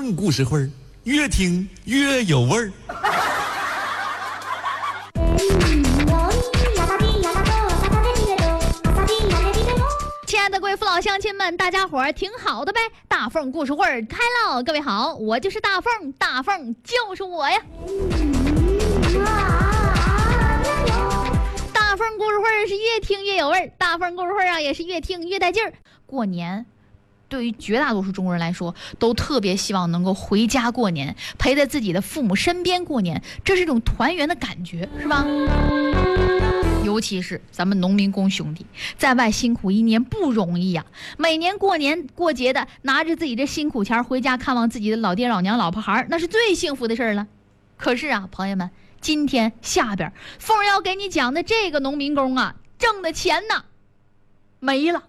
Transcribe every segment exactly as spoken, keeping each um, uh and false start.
缝故事会儿，越听越有味儿。 亲爱的贵父老乡亲们，大家伙儿挺好的呗！大凤故事会儿开喽！各位好，我就是大凤，大凤就是我呀！大凤故事会儿是越听越有味儿，大凤故事会儿啊也是越听越带劲儿。过年对于绝大多数中国人来说，都特别希望能够回家过年，陪在自己的父母身边过年，这是一种团圆的感觉，是吧？尤其是咱们农民工兄弟，在外辛苦一年不容易呀、啊。每年过年过节的，拿着自己这辛苦钱回家看望自己的老爹老娘老婆孩，那是最幸福的事儿了。可是啊，朋友们，今天下边凤儿要给你讲的这个农民工啊，挣的钱呢没了。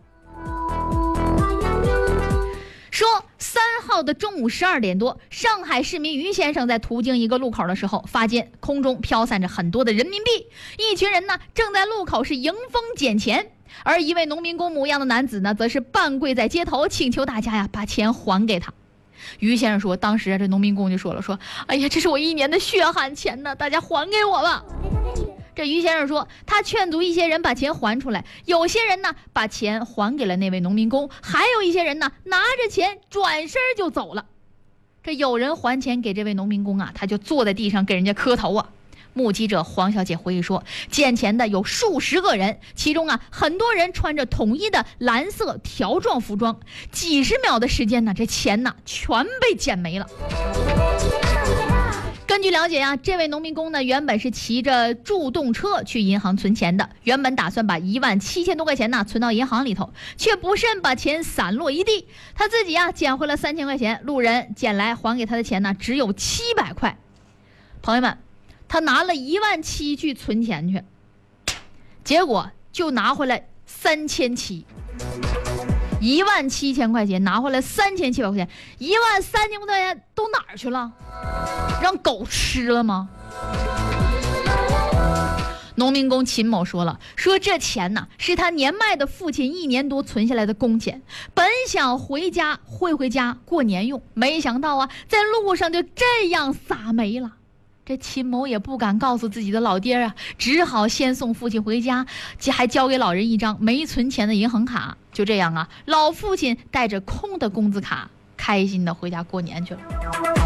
说三号的中午十二点多，上海市民于先生在途经一个路口的时候，发现空中飘散着很多的人民币，一群人呢正在路口是迎风捡钱，而一位农民工模样的男子呢，则是半跪在街头，请求大家呀把钱还给他。于先生说，当时这农民工就说了，说，哎呀，这是我一年的血汗钱呢，大家还给我吧。这于先生说，他劝阻一些人把钱还出来，有些人呢把钱还给了那位农民工，还有一些人呢拿着钱转身就走了。这有人还钱给这位农民工啊，他就坐在地上给人家磕头啊。目击者黄小姐回忆说，捡钱的有数十个人，其中啊很多人穿着统一的蓝色条状服装，几十秒的时间呢，这钱呢全被捡没了。根据了解呀、啊，这位农民工呢，原本是骑着助动车去银行存钱的，原本打算把一万七千多块钱呢存到银行里头，却不慎把钱散落一地。他自己呀、啊、捡回了三千块钱，路人捡来还给他的钱呢只有七百块。朋友们，他拿了一万七去存钱去，结果就拿回来三千七。一万七千块钱拿回来三千七百块钱，一万三千块钱都哪儿去了？让狗吃了吗？农民工秦某说了，说这钱呢是他年迈的父亲一年多存下来的工钱，本想回家汇回家过年用，没想到啊，在路上就这样撒没了。这秦某也不敢告诉自己的老爹啊，只好先送父亲回家，还交给老人一张没存钱的银行卡。就这样啊，老父亲带着空的工资卡，开心的回家过年去了。